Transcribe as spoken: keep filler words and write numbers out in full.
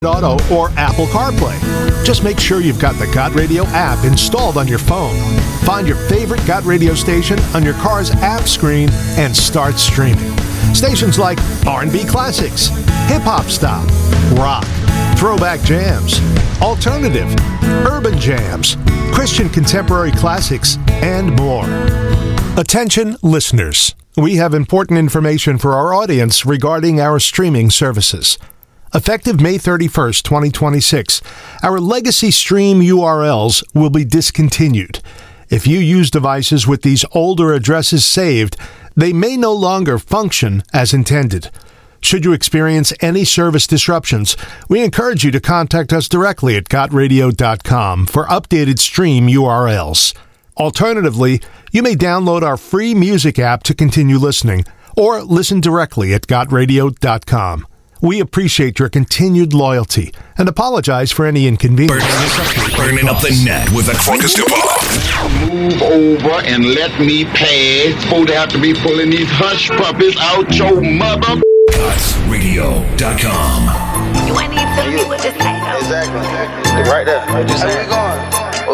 Auto or Apple CarPlay. Just make sure you've got the Got Radio app installed on your phone. Find your favorite Got Radio station on your car's app screen and start streaming. Stations like R and B classics, hip-hop style, rock, throwback jams, alternative, urban jams, Christian contemporary classics, and more. Attention listeners, we have important information for our audience regarding our streaming services. Effective May thirty-first, twenty twenty-six, our legacy stream U R Ls will be discontinued. If you use devices with these older addresses saved, they may no longer function as intended. Should you experience any service disruptions, we encourage you to contact us directly at got radio dot com for updated stream U R Ls. Alternatively, you may download our free music app to continue listening, or listen directly at got radio dot com. We appreciate your continued loyalty and apologize for any inconvenience. Burning, burning up the net with a Marcus Duval. Move over and let me pass. Before they have to be pulling these hush puppies out your mother. Gots Radio dot com. You ain't even tell me what to say. Exactly. Right there. Right there. Where we going?